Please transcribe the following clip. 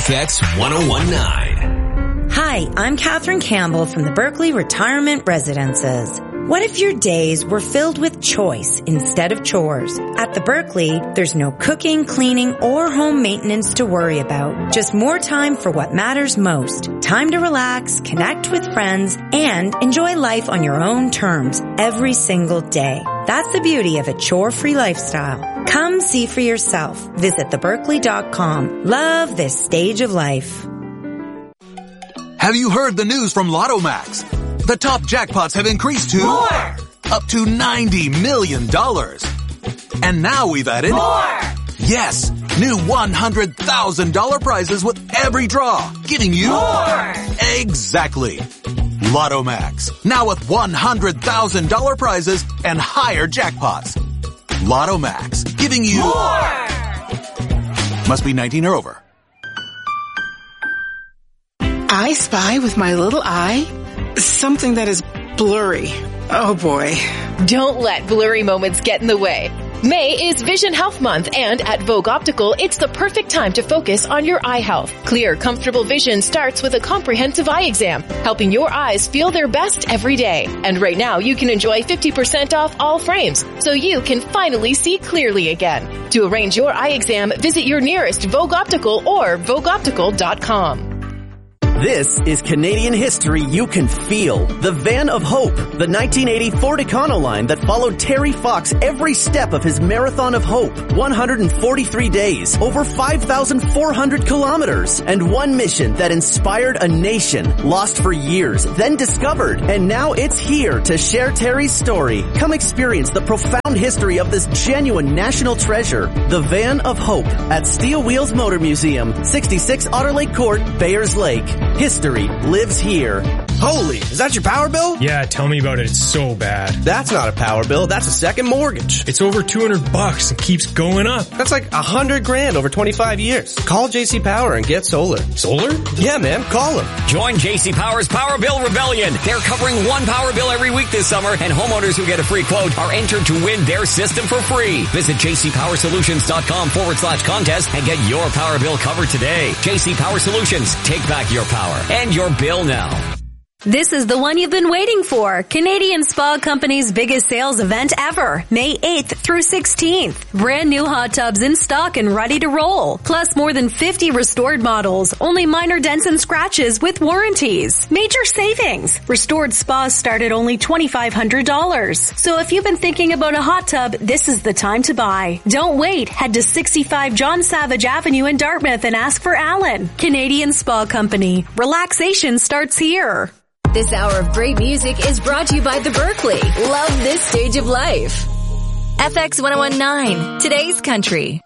FX 1019. Hi, I'm Catherine Campbell from the Berkeley Retirement Residences. What if your days were filled with choice instead of chores? At the Berkeley, there's no cooking, cleaning, or home maintenance to worry about. Just more time for what matters most. Time to relax, connect with friends, and enjoy life on your own terms every single day. That's the beauty of a chore-free lifestyle. Come see for yourself. Visit theberkeley.com. Love this stage of life. Have you heard the news from Lotto Max? The top jackpots have increased to more, up to $90 million. And now we've added more. Yes, new $100,000 prizes with every draw, giving you more. Exactly. Lotto Max, now with $100,000 prizes and higher jackpots. Lotto Max, giving you more. Must be 19 or over. I spy with my little eye something that is blurry. Oh boy. Don't let blurry moments get in the way. May is Vision Health Month, and at Vogue Optical, it's the perfect time to focus on your eye health. Clear, comfortable vision starts with a comprehensive eye exam, helping your eyes feel their best every day. And right now, you can enjoy 50% off all frames, so you can finally see clearly again. To arrange your eye exam, visit your nearest Vogue Optical or VogueOptical.com. This is Canadian history you can feel. The Van of Hope, the 1980 Ford Econoline that followed Terry Fox every step of his Marathon of Hope. 143 days, over 5,400 kilometers, and one mission that inspired a nation, lost for years, then discovered, and now it's here to share Terry's story. Come experience the profound history of this genuine national treasure. The Van of Hope at Steel Wheels Motor Museum, 66 Otter Lake Court, Bayers Lake. History lives here. Holy, is that your power bill? Yeah, tell me about it. It's so bad. That's not a power bill. That's a second mortgage. It's over $200 and keeps going up. That's like $100,000 over 25 years. Call JC Power and get solar. Solar? Yeah, man. Call them. Join JC Power's Power Bill Rebellion. They're covering one power bill every week this summer, and homeowners who get a free quote are entered to win their system for free. Visit jcpowersolutions.com/contest and get your power bill covered today. JC Power Solutions. Take back your power and your bill now. This is the one you've been waiting for. Canadian Spa Company's biggest sales event ever. May 8th through 16th. Brand new hot tubs in stock and ready to roll. Plus more than 50 restored models. Only minor dents and scratches with warranties. Major savings. Restored spas start at only $2,500. So if you've been thinking about a hot tub, this is the time to buy. Don't wait. Head to 65 John Savage Avenue in Dartmouth and ask for Alan. Canadian Spa Company. Relaxation starts here. This hour of great music is brought to you by the Berkeley. Love this stage of life. FX 1019, today's country.